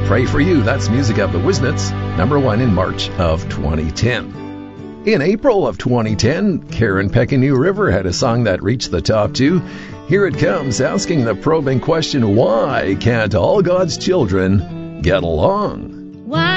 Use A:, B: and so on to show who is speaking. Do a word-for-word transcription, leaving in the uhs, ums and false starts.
A: Pray for You. That's music of the Wisnets, number one in March of twenty ten. In April of twenty ten, Karen Peck in New River had a song that reached the top two. Here it comes, asking the probing question, why can't all God's children get along?
B: Why